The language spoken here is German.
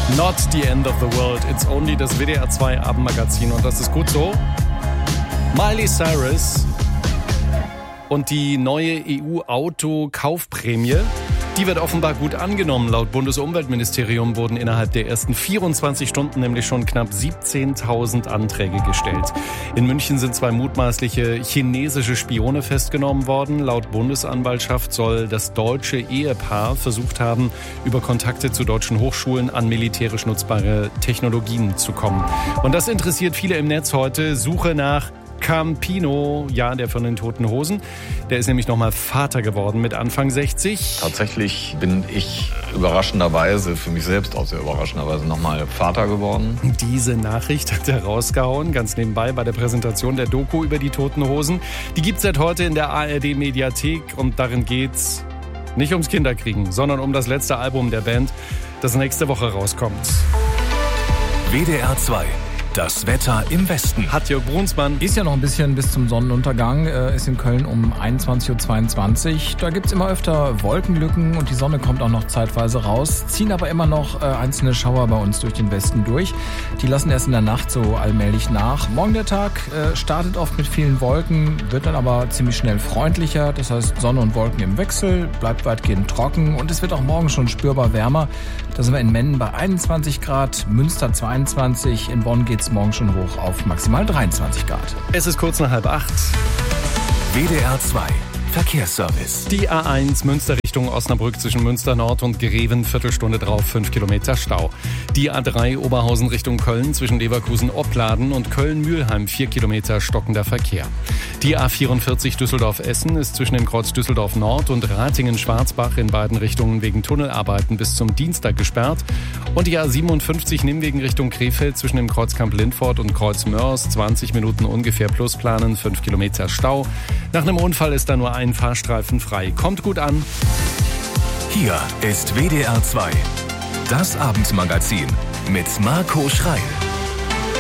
Not the end of the world, it's only das WDR 2 Abendmagazin und das ist gut so. Miley Cyrus und die neue EU-Auto-Kaufprämie, die wird offenbar gut angenommen. Laut Bundesumweltministerium wurden innerhalb der ersten 24 Stunden nämlich schon knapp 17.000 Anträge gestellt. In München sind 2 mutmaßliche chinesische Spione festgenommen worden. Laut Bundesanwaltschaft soll das deutsche Ehepaar versucht haben, über Kontakte zu deutschen Hochschulen an militärisch nutzbare Technologien zu kommen. Und das interessiert viele im Netz heute. Suche nach Campino, ja, der von den Toten Hosen. Der ist nämlich nochmal Vater geworden mit Anfang 60. Tatsächlich bin ich überraschenderweise, für mich selbst auch sehr überraschenderweise, nochmal Vater geworden. Diese Nachricht hat er rausgehauen, ganz nebenbei bei der Präsentation der Doku über die Toten Hosen. Die gibt's seit heute in der ARD-Mediathek und darin geht's nicht ums Kinderkriegen, sondern um das letzte Album der Band, das nächste Woche rauskommt. WDR 2. Das Wetter im Westen. Hat Jörg Brunsmann. Ist ja noch ein bisschen bis zum Sonnenuntergang. Ist in Köln um 21.22 Uhr. Da gibt's immer öfter Wolkenlücken und die Sonne kommt auch noch zeitweise raus. Ziehen aber immer noch einzelne Schauer bei uns durch den Westen durch. Die lassen erst in der Nacht so allmählich nach. Morgen der Tag startet oft mit vielen Wolken, wird dann aber ziemlich schnell freundlicher. Das heißt Sonne und Wolken im Wechsel, bleibt weitgehend trocken und es wird auch morgen schon spürbar wärmer. Da sind wir in Mennen bei 21 Grad, Münster 22, in Bonn geht's morgen schon hoch auf maximal 23 Grad. Es ist kurz nach 7:30. WDR 2 Verkehrsservice. Die A1 Münster Richtung Osnabrück zwischen Münster Nord und Greven, Viertelstunde drauf, 5 Kilometer Stau. Die A3 Oberhausen Richtung Köln zwischen Leverkusen-Opladen und Köln-Mühlheim, 4 Kilometer stockender Verkehr. Die A44 Düsseldorf-Essen ist zwischen dem Kreuz Düsseldorf Nord und Ratingen-Schwarzbach in beiden Richtungen wegen Tunnelarbeiten bis zum Dienstag gesperrt. Und die A57 Nimwegen Richtung Krefeld zwischen dem Kreuz Kamp-Lindfort und Kreuz Mörs, 20 Minuten ungefähr plus planen, 5 Kilometer Stau. Nach einem Unfall ist da nur ein Fahrstreifen frei. Kommt gut an. Hier ist WDR 2. Das Abendmagazin mit Marco Schreil.